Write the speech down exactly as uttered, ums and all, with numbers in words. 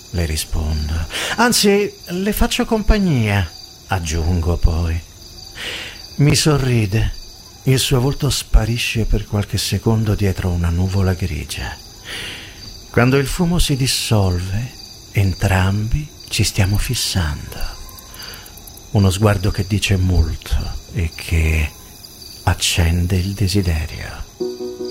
le rispondo. Anzi, le faccio compagnia, aggiungo poi. Mi sorride. Il suo volto sparisce per qualche secondo dietro una nuvola grigia. Quando il fumo si dissolve, entrambi ci stiamo fissando. Uno sguardo che dice molto e che accende il desiderio.